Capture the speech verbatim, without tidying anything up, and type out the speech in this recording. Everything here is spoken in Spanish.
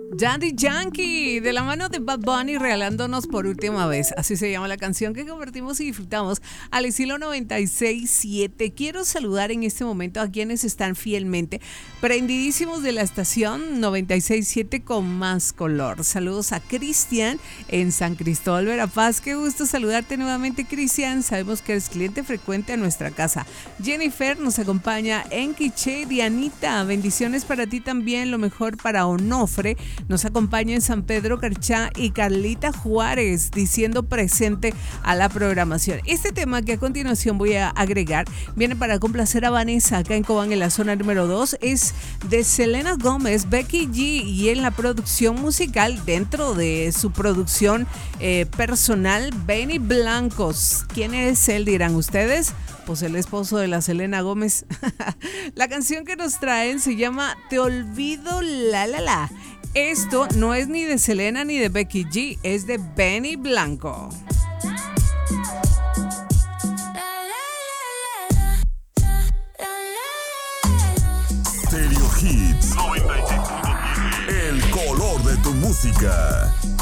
Daddy Yankee, de la mano de Bad Bunny, regalándonos por última vez. Así se llama la canción que compartimos y disfrutamos al estilo noventa y seis punto siete. Quiero saludar en este momento a quienes están fielmente prendidísimos de la estación noventa y seis punto siete con más color. Saludos a Cristian en San Cristóbal Verapaz. Qué gusto saludarte nuevamente, Cristian. Sabemos que eres cliente frecuente a nuestra casa. Jennifer nos acompaña en Quiché. Dianita, bendiciones para ti también. Lo mejor para Onofre. Nos acompaña en San Pedro Carchá y Carlita Juárez diciendo presente a la programación. Este tema que a continuación voy a agregar viene para complacer a Vanessa acá en Cobán, en la zona número dos. Es de Selena Gómez, Becky G, y en la producción musical, dentro de su producción eh, personal, Benny Blancos. ¿Quién es él? Dirán ustedes. Pues el esposo de la Selena Gómez. La canción que nos traen se llama Te olvido la la la. Esto no es ni de Selena ni de Becky G, es de Benny Blanco. Stereo Hits noventa y seis punto siete. El color de tu música.